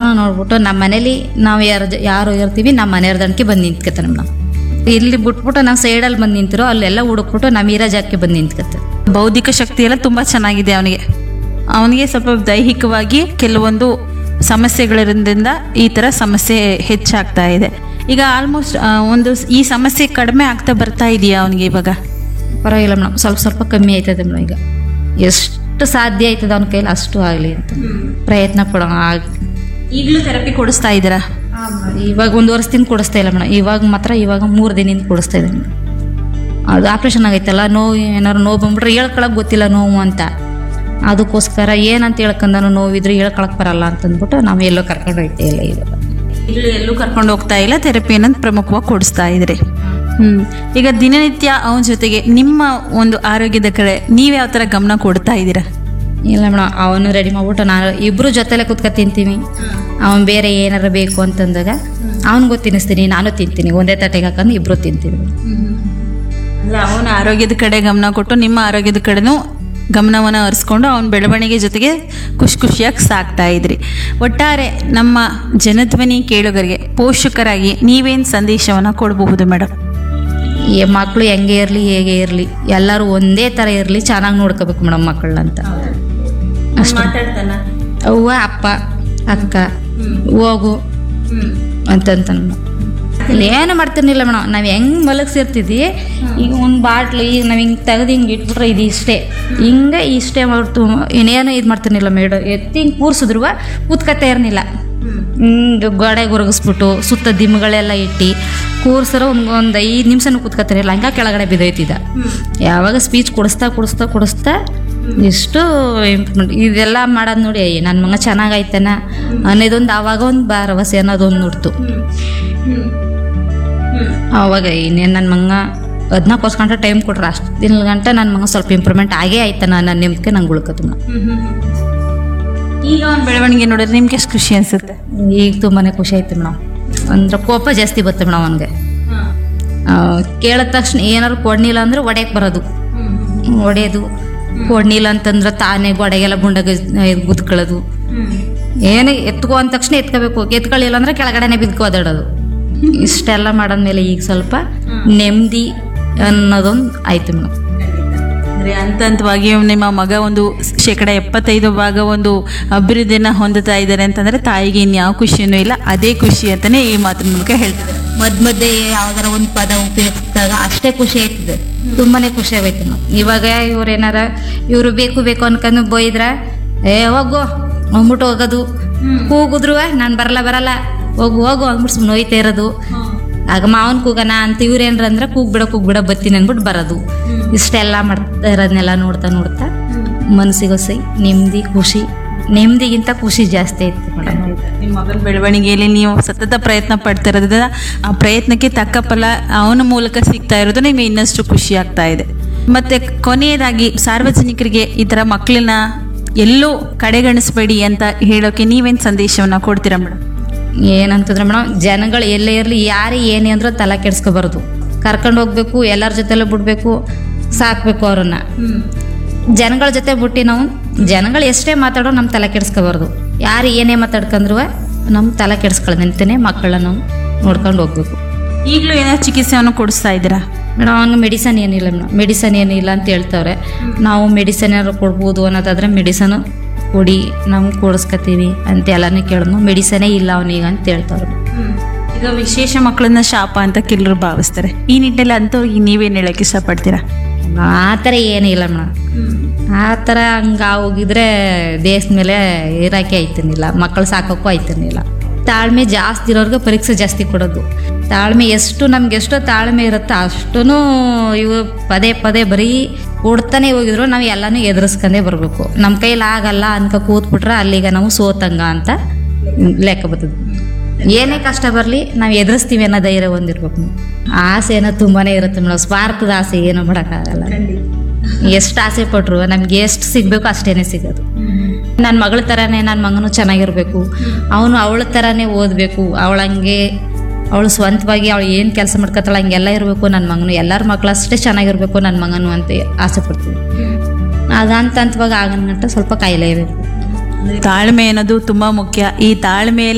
ಎಲ್ಲಾನು ನೋಡ್ಬಿಟ್ಟು ನಮ್ಮ ಮನೇಲಿ ನಾವು ಯಾರು ಇರ್ತೀವಿ ನಮ್ಮ ಮನೆಯವ್ರ ದಣಕ್ಕೆ ಬಂದು ನಿಂತ್ಕೊತಾನೆ ಮೇಡಮ್. ಇಲ್ಲಿ ಬಿಟ್ಬಿಟ್ಟು ನಾವು ಸೈಡಲ್ಲಿ ಬಂದು ನಿಂತಿರೋ ಅಲ್ಲೆಲ್ಲ ಹುಡುಕ್ಬಿಟ್ಟು ನಮ್ಮ ಇರೋ ಜಾಗಕ್ಕೆ ಬಂದು ನಿಂತ್ಕೊತಾರೆ. ಬೌದ್ಧಿಕ ಶಕ್ತಿ ಎಲ್ಲ ತುಂಬ ಚೆನ್ನಾಗಿದೆ ಅವನಿಗೆ ಸ್ವಲ್ಪ ದೈಹಿಕವಾಗಿ ಕೆಲವೊಂದು ಸಮಸ್ಯೆಗಳಿರೋದ್ರಿಂದ ಈ ಥರ ಸಮಸ್ಯೆ ಹೆಚ್ಚಾಗ್ತಾ ಇದೆ. ಈಗ ಆಲ್ಮೋಸ್ಟ್ ಈ ಸಮಸ್ಯೆ ಕಡಿಮೆ ಆಗ್ತಾ ಬರ್ತಾ ಇದೆಯಾ ಅವನಿಗೆ ಇವಾಗ? ಪರವಾಗಿಲ್ಲ ಮೇಡಮ್, ಸ್ವಲ್ಪ ಸ್ವಲ್ಪ ಕಮ್ಮಿ ಆಯ್ತದೆ ಮೇಡಮ್. ಈಗ ಎಷ್ಟು ಸಾಧ್ಯ ಆಯ್ತದ ಅವನ ಕೈಲಿ ಅಷ್ಟು ಆಗಲಿ ಅಂತ ಪ್ರಯತ್ನ ಪಡೋಣ. ಈಗಲೂ ಥೆರಪಿ ಕೊಡಿಸ್ತಾ ಇದ್ದೀರಾ? ಇವಾಗ 1 ವರ್ಷದಿಂದ ಕೊಡಿಸ್ತಾ ಇಲ್ಲ ಮೇಡಮ್. ಇವಾಗ 3 ದಿನದಿಂದ ಕೊಡಿಸ್ತಾ ಇದ್ದೀನಿ ಮೇಡಮ್. ಅದು ಆಪ್ರೇಷನ್ ಆಗೈತಲ್ಲ, ಏನಾದ್ರು ನೋವು ಬಂದ್ಬಿಟ್ರೆ ಹೇಳ್ಕೊಳಕ್ ಗೊತ್ತಿಲ್ಲ ನೋವು ಅಂತ. ಅದಕ್ಕೋಸ್ಕರ ಏನಂತ ಹೇಳ್ಕೊಂಡಾನು ನೋವಿದ್ರೆ ಹೇಳ್ಕೊಳಕ್ ಬರಲ್ಲ ಅಂತಂದ್ಬಿಟ್ಟು ನಾವು ಎಲ್ಲೋ ಕರ್ಕೊಂಡು ಹೋಗ್ತಾ ಇಲ್ಲ. ಎಲ್ಲೂ ಕರ್ಕೊಂಡು ಹೋಗ್ತಾ ಇಲ್ಲ, ಥೆರಪಿಯನ್ನು ಪ್ರಮುಖವಾಗಿ ಕೊಡಿಸ್ತಾ ಇದ್ರಿ. ಈಗ ದಿನನಿತ್ಯ ಅವನ ಜೊತೆಗೆ ನಿಮ್ಮ ಒಂದು ಆರೋಗ್ಯದ ಕಡೆ ನೀವು ಯಾವ ಥರ ಗಮನ ಕೊಡ್ತಾ ಇದ್ದೀರಾ? ಇಲ್ಲ ಮೇಡಮ್, ಅವನು ರೆಡಿ ಮಾಡ್ಬಿಟ್ಟು ನಾನು ಇಬ್ರು ಜೊತೆಲೆ ಕುತ್ಕೊ ತಿಂತೀವಿ. ಅವನು ಬೇರೆ ಏನಾರು ಬೇಕು ಅಂತಂದಾಗ ಅವನಿಗೂ ತಿನ್ನಿಸ್ತೀನಿ, ನಾನು ತಿಂತೀನಿ. ಒಂದೇ ತಟ್ಟೆಗೆ ಹಾಕೊಂಡು ಇಬ್ರು ತಿಂತೀವಿ. ಅಂದರೆ ಅವನ ಆರೋಗ್ಯದ ಕಡೆ ಗಮನ ಕೊಟ್ಟು ನಿಮ್ಮ ಆರೋಗ್ಯದ ಕಡೆನೂ ಗಮನವನ್ನು ಹರಿಸ್ಕೊಂಡು ಅವನ ಬೆಳವಣಿಗೆ ಜೊತೆಗೆ ಖುಷಿಯಾಗಿ ಸಾಕ್ತಾ ಇದ್ರಿ. ಒಟ್ಟಾರೆ ನಮ್ಮ ಜನಧ್ವನಿ ಕೇಳುಗರಿಗೆ ಪೋಷಕರಾಗಿ ನೀವೇನು ಸಂದೇಶವನ್ನು ಕೊಡಬಹುದು ಮೇಡಮ್? ಮಕ್ಕಳು ಹೆಂಗೆ ಇರಲಿ ಹೇಗೆ ಇರಲಿ ಎಲ್ಲರೂ ಒಂದೇ ಥರ ಇರಲಿ, ಚೆನ್ನಾಗಿ ನೋಡ್ಕೋಬೇಕು ಮೇಡಮ್ ಮಕ್ಕಳಂತ. ಅಷ್ಟು ಅವ್ವ ಅಪ್ಪ ಅಕ್ಕ ಹೋಗು ಅಂತಂತ ಏನು ಮಾಡ್ತಿರ್ಲಿಲ್ಲ ಮೇಡಮ್. ನಾವು ಹೆಂಗೆ ಮಲಗಿಸಿರ್ತಿದ್ವಿ, ಈಗ ಒಂದು ಬಾಟ್ಲು ಈಗ ನಾವು ಹಿಂಗೆ ತೆಗೆದು ಹಿಂಗೆ ಇಟ್ಬಿಟ್ರೆ ಇದು ಇಷ್ಟೇ, ಹಿಂಗೆ ಇಷ್ಟೇ ಮಾಡ್ತು. ಇನ್ನೇನು ಇದು ಮಾಡ್ತಿರ್ಲಿಲ್ಲ ಮೇಡಮ್. ಎತ್ತಿ ಹಿಂಗೆ ಕೂರ್ಸಿದ್ರು ಕೂತ್ಕತ್ತೆ ಇರಲಿಲ್ಲ. ಹಿಂಗೆ ಗೋಡೆ ಗುರುಗಿಸ್ಬಿಟ್ಟು ಸುತ್ತ ದಿಮ್ಮಗಳೆಲ್ಲ ಇಟ್ಟು ಕೂರ್ಸರ ಒಂದು 5 ನಿಮಿಷನೂ ಕೂತ್ಕತ್ತಿರಲಿಲ್ಲ. ಹಂಗೆ ಕೆಳಗಡೆ ಬಿದ್ದೋಯ್ತಿದ್ದ. ಯಾವಾಗ ಸ್ಪೀಚ್ ಕೊಡಿಸ್ತಾ ಇಷ್ಟು ಇಂಪ್ರೂವ್ಮೆಂಟ್ ಇದೆಲ್ಲ ಮಾಡೋದು ನೋಡಿ, ನನ್ನ ಮಗ ಚೆನ್ನಾಗಾಯ್ತಾನ ಅನ್ನೋದೊಂದು ಆವಾಗ ಒಂದು ಭರವಸೆ ಅನ್ನೋದೊಂದು ನೋಡ್ತು. ಆವಾಗ ಇನ್ನೇನು ನನ್ನ ಮಗ 14 ಗಂಟೆ ಟೈಮ್ ಕೊಟ್ರೆ ಅಷ್ಟು ದಿನ ಗಂಟೆ ನನ್ನ ಮಗ ಸ್ವಲ್ಪ ಇಂಪ್ರೂವ್ಮೆಂಟ್ ಆಗೇ ಆಯ್ತಾನ ನನ್ನ ನೆಮ್ಮದಿಗೆ ನಂಗೆ ಉಳ್ಕತ್ತು. ಈಗ ಅವ್ನ ಬೆಳವಣಿಗೆ ನೋಡಿದ್ರೆ ನಿಮ್ಗೆ ಎಷ್ಟು ಖುಷಿ ಅನ್ಸುತ್ತೆ? ಈಗ ತುಂಬಾ ಖುಷಿ ಆಯ್ತು ಮೇಡಮ್. ಅಂದ್ರೆ ಕೋಪ ಜಾಸ್ತಿ ಬರುತ್ತೆ ಮೇಡಮ್ ಅವನಿಗೆ. ಕೇಳಿದ ತಕ್ಷಣ ಏನಾದ್ರು ಕೊಡ್ನಿಲ್ಲ ಅಂದ್ರೆ ಒಡೆಯಕ್ಕೆ ಬರೋದು, ಒಡೆಯೋದು. ಕೊಡ್ನಿಲ್ಲ ಅಂತಂದ್ರೆ ತಾನೇ ಗೋಡೆಗೆಲ್ಲ ಗುಂಡಾಗ ಗುದ್ಕೊಳ್ಳೋದು. ಏನೇ ಎತ್ಕೋ ಅಂದ ತಕ್ಷಣ ಎತ್ಕೋಬೇಕು, ಎತ್ಕೊಳ್ಳಿಲ್ಲ ಅಂದ್ರೆ ಕೆಳಗಡೆನೆ ಬಿದ್ಕೊ ಓದಾಡೋದು. ಇಷ್ಟೆಲ್ಲ ಮಾಡಾದ್ಮೇಲೆ ಈಗ ಸ್ವಲ್ಪ ನೆಮ್ಮದಿ ಅನ್ನೋದೊಂದು ಆಯ್ತು ಮೇಡಮ್. ಅಂದರೆ ಹಂತವಾಗಿ ನಿಮ್ಮ ಮಗ ಒಂದು 75% ಒಂದು ಅಭಿವೃದ್ಧಿನ ಹೊಂದುತ್ತಾ ಇದ್ದಾರೆ ಅಂತಂದರೆ ತಾಯಿಗೆ ಇನ್ಯಾವ ಖುಷಿಯೂ ಇಲ್ಲ, ಅದೇ ಖುಷಿ ಅಂತಲೇ ಈ ಮಾತಿನ ಮೂಲಕ ಹೇಳ್ತಿದ್ದಾರೆ. ಮಧ್ಯೆ ಯಾವ್ದಾರ ಒಂದು ಪದ ಉಪಯೋಗಿಸಿದಾಗ ಅಷ್ಟೇ ಖುಷಿ ಆಯ್ತದೆ, ತುಂಬಾನೇ ಖುಷಿ ಆಗೈತೆ ನಾವು. ಇವಾಗ ಇವರು ಬೇಕು ಅನ್ಕೊಂಡು ಬೋಯ್ದ್ರ ಹೋಗು ಅಂದ್ಬಿಟ್ಟು ಹೋಗೋದು, ಕೂಗಿದ್ರು ನಾನು ಬರಲ್ಲ ಹೋಗು ಅಂದ್ಬಿಟ್ಟು ಸುಮ್ಮನೆ ಹೋಯ್ತಾ ಇರೋದು. ಆಗ ಮಾವನ್ ಕೂಗನ ಅಂತ ಇವ್ರೇನ್ರಂದ್ರೆ ಕೂಗ್ಬಿಡ ಬತ್ತೀನಿ ಅಂದ್ಬಿಟ್ಟು ಬರೋದು. ಇಷ್ಟೆಲ್ಲ ಮಾಡ್ತಾ ಇರೋದನ್ನೆಲ್ಲ ನೋಡ್ತಾ ಮನಸ್ಸಿಗೆ ಹೊಸ ನೆಮ್ಮದಿಗಿಂತ ಖುಷಿ ಜಾಸ್ತಿ ಐತಿ ಮೇಡಮ್. ನಿಮ್ಮ ಮಗನ ಬೆಳವಣಿಗೆಯಲ್ಲಿ ನೀವು ಸತತ ಪ್ರಯತ್ನ ಪಡ್ತಾ ಇರೋದ್ರಿಂದ ಆ ಪ್ರಯತ್ನಕ್ಕೆ ತಕ್ಕ ಫಲ ಅವನ ಮೂಲಕ ಸಿಗ್ತಾ ಇರೋದು ನಿಮಗೆ ಇನ್ನಷ್ಟು ಖುಷಿ ಆಗ್ತಾ ಇದೆ. ಮತ್ತೆ ಕೊನೆಯದಾಗಿ ಸಾರ್ವಜನಿಕರಿಗೆ ಈ ಥರ ಮಕ್ಕಳನ್ನ ಎಲ್ಲೂ ಕಡೆಗಣಿಸಬೇಡಿ ಅಂತ ಹೇಳೋಕೆ ನೀವೇನು ಸಂದೇಶವನ್ನು ಕೊಡ್ತೀರಾ ಮೇಡಮ್? ಏನಂತಂದ್ರೆ ಮೇಡಮ್, ಜನಗಳು ಎಲ್ಲೇ ಇರಲಿ ಯಾರೇ ಏನೇ ಅಂದ್ರೂ ತಲೆ ಕೆಡಿಸ್ಕೋಬಾರ್ದು. ಕರ್ಕೊಂಡು ಹೋಗ್ಬೇಕು, ಎಲ್ಲರ ಜೊತೆಲ್ಲ ಬಿಡ್ಬೇಕು, ಸಾಕ್ಬೇಕು ಅವ್ರನ್ನ. ಜನಗಳ ಜೊತೆ ಬಿಟ್ಟು ನಾವು ಜನಗಳು ಎಷ್ಟೇ ಮಾತಾಡೋ ನಮ್ಮ ತಲೆ ಕೆಡಿಸ್ಕೋಬಾರ್ದು. ಯಾರು ಏನೇ ಮಾತಾಡ್ಕೊಂಡ್ರು ನಮ್ಮ ತಲೆ ಕೆಡಿಸ್ಕೊಳ್ಳೋದಂತಾನೆ ಮಕ್ಕಳನ್ನ ನಾವು ನೋಡ್ಕೊಂಡು ಹೋಗ್ಬೇಕು. ಈಗಲೂ ಏನಾದ್ರು ಚಿಕಿತ್ಸೆಯನ್ನು ಕೊಡಿಸ್ತಾ ಇದ್ದೀರಾ ಮೇಡಮ್? ಹಂಗೆ ಮೆಡಿಸನ್ ಏನಿಲ್ಲ ಅಂತ ಹೇಳ್ತವ್ರೆ. ನಾವು ಮೆಡಿಸನ್ ಏನಾದ್ರು ಕೊಡ್ಬೋದು ಅನ್ನೋದಾದ್ರೆ ಮೆಡಿಸನ್ ಕೊಡಿ, ನಮ್ಗೆ ಕೊಡಿಸ್ಕೊತೀವಿ ಅಂತ ಎಲ್ಲಾನು ಕೇಳಿದ್ನು. ಮೆಡಿಸನೇ ಇಲ್ಲ ಅವನೀಗ ಅಂತ ಹೇಳ್ತವ್ರೆ. ಈಗ ವಿಶೇಷ ಮಕ್ಕಳನ್ನ ಶಾಪ ಅಂತ ಕೆಲವರು ಭಾವಿಸ್ತಾರೆ, ಈ ನಿಟ್ಟಿನಲ್ಲಿ ಅಂಥವ್ರಿಗೆ ನೀವೇನು ಹೇಳಕ್ಕೆ ಇಷ್ಟಪಡ್ತೀರಾ? ಆ ಥರ ಏನಿಲ್ಲ ಮೇಡಮ್. ಆ ಥರ ಹಂಗೆ ಹೋಗಿದ್ರೆ ದೇಶದ ಮೇಲೆ ಇರೋಕೆ ಆಯ್ತಿರ್ಲಿಲ್ಲ, ಮಕ್ಕಳು ಸಾಕೋಕ್ಕೂ ಆಯ್ತಿರ್ಲಿಲ್ಲ. ತಾಳ್ಮೆ ಜಾಸ್ತಿ ಇರೋರ್ಗೆ ಪರೀಕ್ಷೆ ಜಾಸ್ತಿ ಕೊಡೋದು. ತಾಳ್ಮೆ ನಮ್ಗೆ ಎಷ್ಟೋ ತಾಳ್ಮೆ ಇರುತ್ತೋ ಅಷ್ಟೂ ಇವು ಪದೇ ಬರೀ ಕೊಡ್ತಾನೆ ಹೋಗಿದ್ರು ನಾವು ಎಲ್ಲನೂ ಎದುರಿಸ್ಕೊಂಡೇ ಬರಬೇಕು. ನಮ್ಮ ಕೈಲಿ ಆಗಲ್ಲ ಅನ್ಕ ಕೂತ್ಬಿಟ್ರೆ ಅಲ್ಲಿಗೆ ನಾವು ಸೋತಂಗ ಅಂತ ಲೆಕ್ಕ ಬರ್ತದೆ. ಏನೇ ಕಷ್ಟ ಬರಲಿ ನಾವು ಎದುರಿಸ್ತೀವಿ ಅನ್ನೋ ಧೈರ್ಯ ಹೊಂದಿರ್ಬೇಕು. ಆಸೆ ಏನೋ ತುಂಬಾ ಇರುತ್ತೆ ಮೇಡಮ್. ಸ್ವಾರ್ಥದ ಆಸೆ ಏನೋ ಮಾಡೋಕ್ಕಾಗಲ್ಲ. ಎಷ್ಟು ಆಸೆ ಪಟ್ರು ನಮ್ಗೆ ಎಷ್ಟು ಸಿಗಬೇಕು ಅಷ್ಟೇನೆ ಸಿಗೋದು. ನನ್ನ ಮಗಳ ಥರನೇ ನನ್ನ ಮಗನೂ ಚೆನ್ನಾಗಿರ್ಬೇಕು, ಅವನು ಅವಳ ಥರನೇ ಓದಬೇಕು, ಅವಳು ಸ್ವಂತವಾಗಿ ಅವಳು ಏನು ಕೆಲಸ ಮಾಡ್ಕೊತಾಳೆ ಹಂಗೆಲ್ಲ ಇರಬೇಕು ನನ್ನ ಮಗನು. ಎಲ್ಲರ ಮಕ್ಕಳು ಅಷ್ಟೇ ಚೆನ್ನಾಗಿರ್ಬೇಕು ನನ್ನ ಮಗನು ಅಂತ ಆಸೆ ಪಡ್ತೀವಿ. ಅದಂತ ಆಗಂಗಂಟ ಸ್ವಲ್ಪ ಕಾಯಿಲೆ ಇರಬೇಕು. ತಾಳ್ಮೆ ಅನ್ನೋದು ತುಂಬ ಮುಖ್ಯ. ಈ ತಾಳ್ಮೆಯಲ್ಲಿ